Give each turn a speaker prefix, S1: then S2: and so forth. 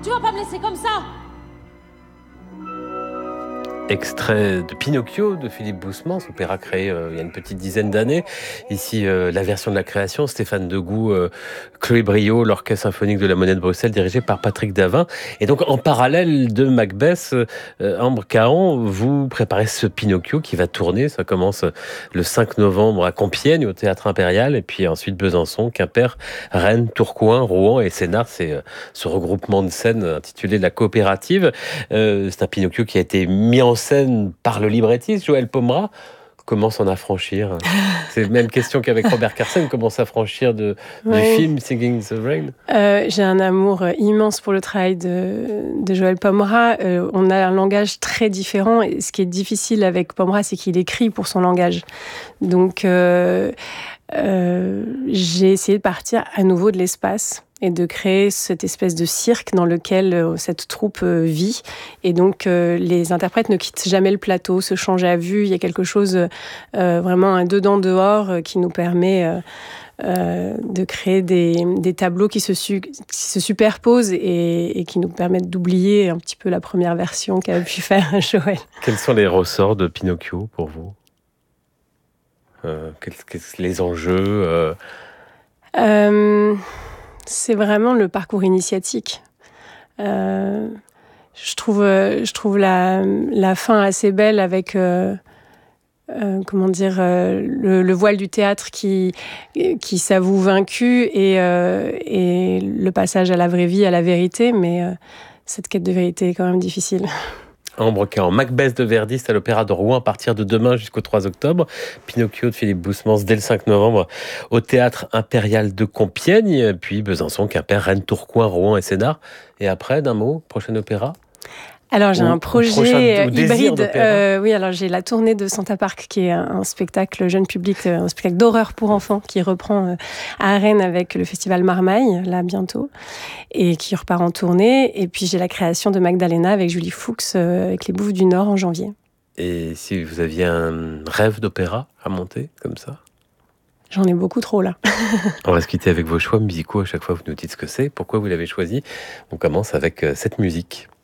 S1: Tu vas pas me laisser comme ça!
S2: Extrait de Pinocchio de Philippe Boussemans, opéra créé il y a une petite dizaine d'années. Ici, la version de la création, Stéphane Degout, Chloé Briot, l'Orchestre symphonique de la Monnaie de Bruxelles, dirigé par Patrick Davin. Et donc, en parallèle de Macbeth, Ambre Cahan, vous préparez ce Pinocchio qui va tourner. Ça commence le 5 novembre à Compiègne, au Théâtre Impérial, et puis ensuite Besançon, Quimper, Rennes, Tourcoing, Rouen et Sénart. C'est ce regroupement de scènes intitulé La Coopérative. C'est un Pinocchio qui a été mis en scène par le librettiste Joël Pomera. Comment s'en affranchir? C'est la même question qu'avec Robert Carsen. Comment s'affranchir du film Singing in the Rain?
S3: J'ai un amour immense pour le travail de Joël Pomera. On a un langage très différent. Et ce qui est difficile avec Pomera, c'est qu'il écrit pour son langage. Donc, j'ai essayé de partir à nouveau de l'espace et de créer cette espèce de cirque dans lequel cette troupe vit. Et donc, les interprètes ne quittent jamais le plateau, se changent à vue. Il y a quelque chose, vraiment un dedans-dehors qui nous permet de créer des tableaux qui se superposent et qui nous permettent d'oublier un petit peu la première version qu'avait pu faire Joël.
S2: Quels sont les ressorts de Pinocchio pour vous? Les enjeux
S3: C'est vraiment le parcours initiatique. Je trouve la fin assez belle avec le voile du théâtre qui s'avoue vaincu et le passage à la vraie vie, à la vérité, mais cette quête de vérité est quand même difficile.
S2: Ambre Cahan, Macbeth de Verdi, c'est à l'Opéra de Rouen à partir de demain jusqu'au 3 octobre. Pinocchio de Philippe Boussemans dès le 5 novembre au Théâtre Impérial de Compiègne. Puis Besançon, Quimper, Rennes, Tourcoing, Rouen et Sénart. Et après, d'un mot, prochain opéra?
S3: Alors, j'ai un projet hybride.
S2: Oui,
S3: alors j'ai la tournée de Santa Park, qui est un spectacle jeune public, un spectacle d'horreur pour enfants, qui reprend à Rennes avec le festival Marmaille, là, bientôt, et qui repart en tournée. Et puis, j'ai la création de Magdalena avec Julie Fuchs, avec les Bouffes du Nord en janvier.
S2: Et si vous aviez un rêve d'opéra à monter, comme ça?
S3: J'en ai beaucoup trop, là.
S2: On va se quitter avec vos choix musicaux. À chaque fois, vous nous dites ce que c'est, pourquoi vous l'avez choisi. On commence avec cette musique.